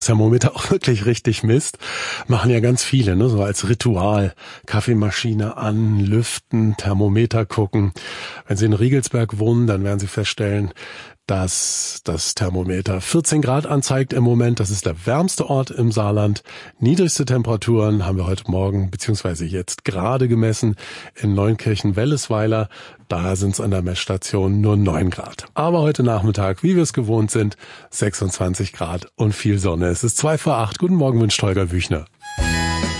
Thermometer auch wirklich richtig misst, machen ja ganz viele, ne, so als Ritual. Kaffeemaschine an, lüften, Thermometer gucken. Wenn Sie in Riegelsberg wohnen, dann werden Sie feststellen, dass das Thermometer 14 Grad anzeigt im Moment. Das ist der wärmste Ort im Saarland. Niedrigste Temperaturen haben wir heute Morgen beziehungsweise jetzt gerade gemessen in Neunkirchen-Wellesweiler. Da sind es an der Messstation nur 9 Grad. Aber heute Nachmittag, wie wir es gewohnt sind, 26 Grad und viel Sonne. Es ist 7:55. Guten Morgen, wünscht Holger Wüchner.